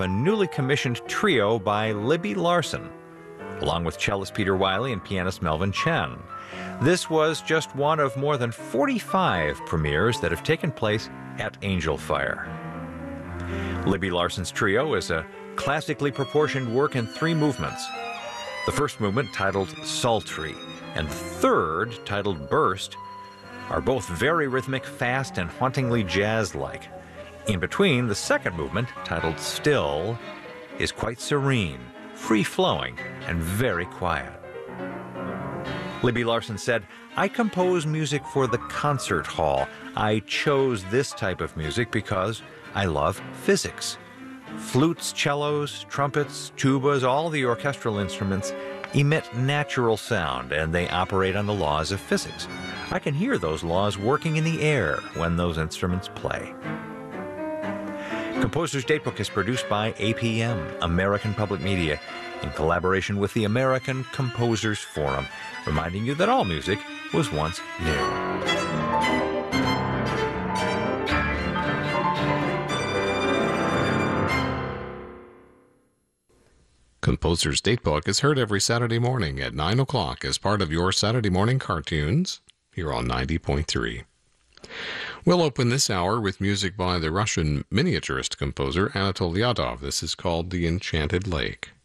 a newly commissioned trio by Libby Larsen, along with cellist Peter Wiley and pianist Melvin Chen. This was just one of more than 45 premieres that have taken place at Angel Fire. Libby Larsen's trio is a classically proportioned work in 3 movements. The first movement, titled Sultry, and third, titled Burst, are both very rhythmic, fast, and hauntingly jazz-like. In between, the second movement, titled Still, is quite serene, free-flowing, and very quiet. Libby Larsen said, "I compose music for the concert hall. I chose this type of music because I love physics. Flutes, cellos, trumpets, tubas, all the orchestral instruments emit natural sound, and they operate on the laws of physics. I can hear those laws working in the air when those instruments play." Composer's Datebook is produced by APM, American Public Media, in collaboration with the American Composers Forum, reminding you that all music was once new. Composer's Datebook is heard every Saturday morning at 9 o'clock as part of your Saturday morning cartoons here on 90.3. We'll open this hour with music by the Russian miniaturist composer Anatol Lyadov. This is called The Enchanted Lake.